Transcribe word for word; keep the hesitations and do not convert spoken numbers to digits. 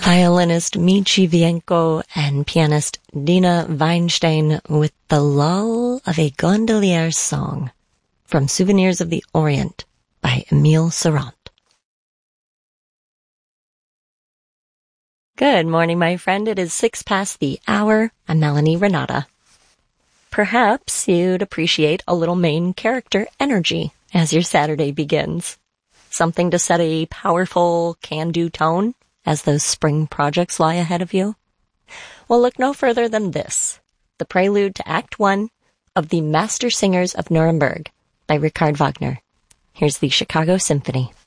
Violinist Michi Vienko and pianist Dina Weinstein with The Lull of a Gondolier's Song from Souvenirs of the Orient by Emile Serrant. Good morning, my friend. It is six past the hour. I'm Melanie Renata. Perhaps you'd appreciate a little main character energy as your Saturday begins. Something to set a powerful can-do tone as those spring projects lie ahead of you? Well, look no further than this, the prelude to Act One of The Master Singers of Nuremberg by Richard Wagner. Here's the Chicago Symphony.